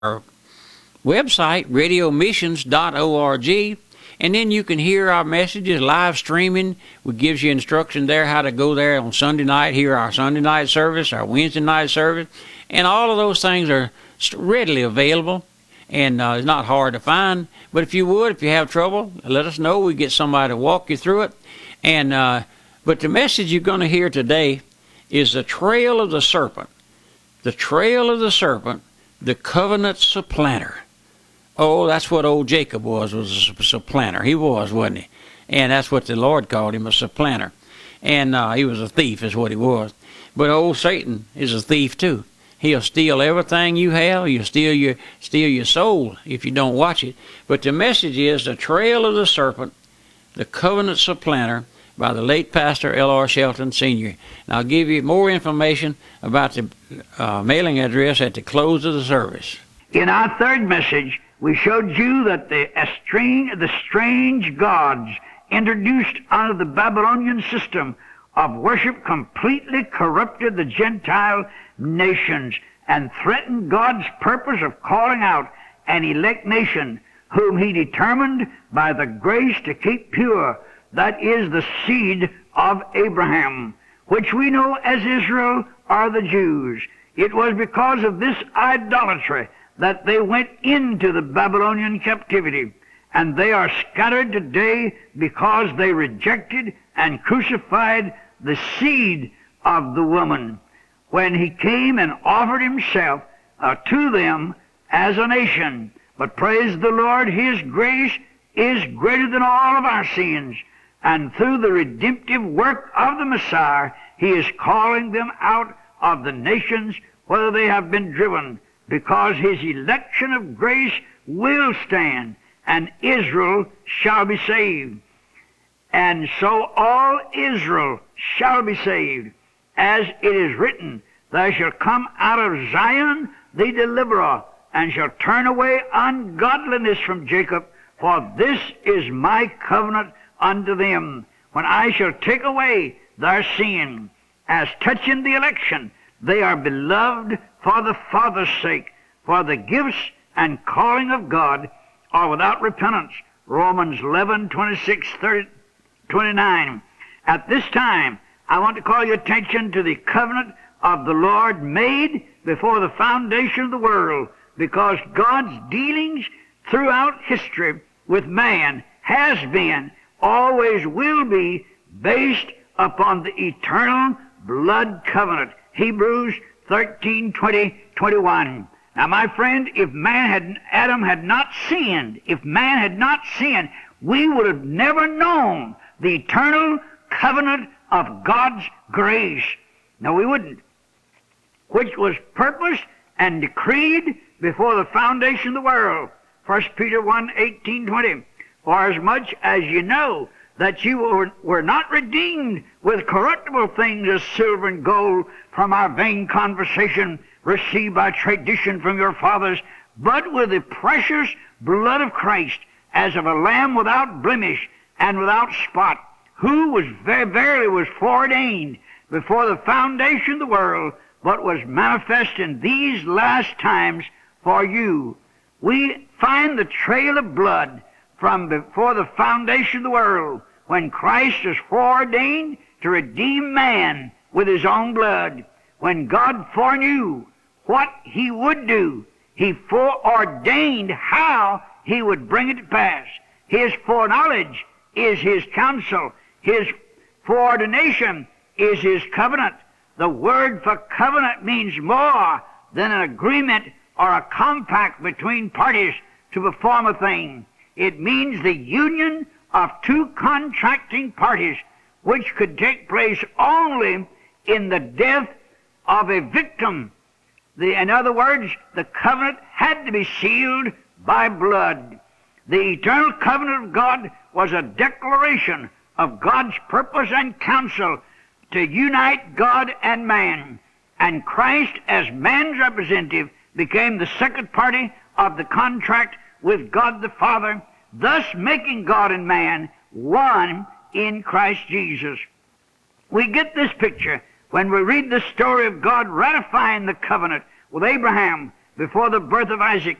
our website, radiomissions.org, and then you can hear our messages live streaming. It gives you instruction there how to go there on Sunday night, hear our Sunday night service, our Wednesday night service, and all of those things are readily available, and it's not hard to find. But if you have trouble, let us know. We get somebody to walk you through it. And but the message you're going to hear today is the trail of the serpent. The trail of the serpent, the covenant supplanter. Oh, that's what old Jacob was a supplanter. He was, wasn't he? And that's what the Lord called him, a supplanter. And he was a thief is what he was. But old Satan is a thief too. He'll steal everything you have. He'll steal your soul if you don't watch it. But the message is the trail of the serpent, the covenant supplanter, by the late Pastor L.R. Shelton Sr. And I'll give you more information about the mailing address at the close of the service. In our third message, we showed you that the strange gods introduced under the Babylonian system of worship completely corrupted the Gentile nations and threatened God's purpose of calling out an elect nation whom he determined by the grace to keep pure, that is the seed of Abraham, which we know as Israel or the Jews. It was because of this idolatry that they went into the Babylonian captivity, and they are scattered today because they rejected and crucified the seed of the woman when he came and offered himself to them as a nation. But praise the Lord, his grace is greater than all of our sins, and through the redemptive work of the Messiah, he is calling them out of the nations whether they have been driven, because his election of grace will stand, and Israel shall be saved. And so all Israel shall be saved, as it is written, there shall come out of Zion the deliverer, and shall turn away ungodliness from Jacob, for this is my covenant unto them, when I shall take away their sin. As touching the election, they are beloved for the Father's sake, for the gifts and calling of God are without repentance. Romans 11, 26, 30, 29. At this time, I want to call your attention to the covenant of the Lord made before the foundation of the world, because God's dealings throughout history with man has been, always will be, based upon the eternal blood covenant. Hebrews 13, 20, 21. Now, my friend, if Adam had not sinned, we would have never known the eternal covenant of God's grace. No, we wouldn't. Which was purposed and decreed before the foundation of the world. 1 Peter 1, 18, 20. For as much as you know that you were not redeemed with corruptible things as silver and gold from our vain conversation received by tradition from your fathers, but with the precious blood of Christ, as of a lamb without blemish and without spot, who was verily was foreordained before the foundation of the world, but was manifest in these last times for you. We find the trail of blood from before the foundation of the world, when Christ was foreordained to redeem man with his own blood. When God foreknew what he would do, he foreordained how he would bring it to pass. His foreknowledge is his counsel. His foreordination is his covenant. The word for covenant means more than an agreement or a compact between parties to perform a thing. It means the union of two contracting parties, which could take place only in the death of a victim. In other words, the covenant had to be sealed by blood. The eternal covenant of God was a declaration of God's purpose and counsel to unite God and man. And Christ, as man's representative, became the second party of the contract with God the Father, thus making God and man one in Christ Jesus. We get this picture when we read the story of God ratifying the covenant with Abraham before the birth of Isaac,